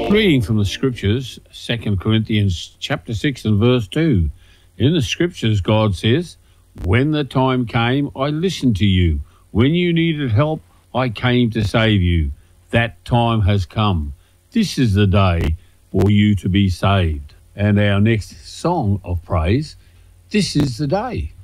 Reading from the Scriptures, 2 Corinthians chapter 6 and verse 2. In the Scriptures, God says, "When the time came, I listened to you. When you needed help, I came to save you. That time has come. This is the day for you to be saved." And our next song of praise, "This is the Day."